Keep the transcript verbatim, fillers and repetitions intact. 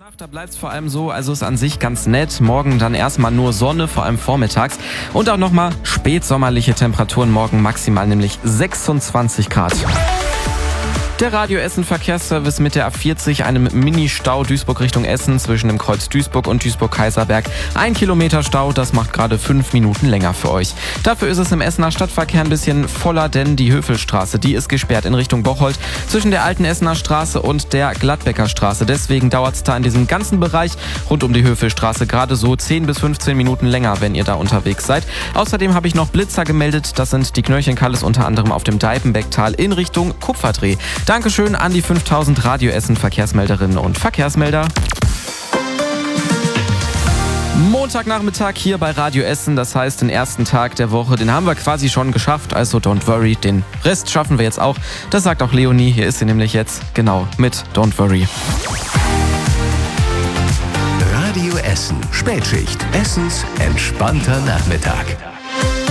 Nacht, da bleibt es vor allem so, also ist an sich ganz nett. Morgen dann erstmal nur Sonne, vor allem vormittags. Und auch nochmal spätsommerliche Temperaturen morgen, maximal nämlich sechsundzwanzig Grad. Der Radio Essen Verkehrsservice mit der A vierzig, einem Mini-Stau Duisburg Richtung Essen zwischen dem Kreuz Duisburg und Duisburg-Kaiserberg. Ein Kilometer Stau, das macht gerade fünf Minuten länger für euch. Dafür ist es im Essener Stadtverkehr ein bisschen voller, denn die Hövelstraße, die ist gesperrt in Richtung Bocholt zwischen der alten Essener Straße und der Gladbecker Straße. Deswegen dauert es da in diesem ganzen Bereich rund um die Hövelstraße gerade so zehn bis fünfzehn Minuten länger, wenn ihr da unterwegs seid. Außerdem habe ich noch Blitzer gemeldet, das sind die Knöllchenkalles unter anderem auf dem Deipenbecktal in Richtung Kupferdreh. Dankeschön an die fünftausend Radio Essen Verkehrsmelderinnen und Verkehrsmelder. Montagnachmittag hier bei Radio Essen, das heißt den ersten Tag der Woche, den haben wir quasi schon geschafft, also don't worry, den Rest schaffen wir jetzt auch. Das sagt auch Leonie, hier ist sie nämlich jetzt, genau, mit Don't Worry. Radio Essen, Spätschicht, Essens entspannter Nachmittag.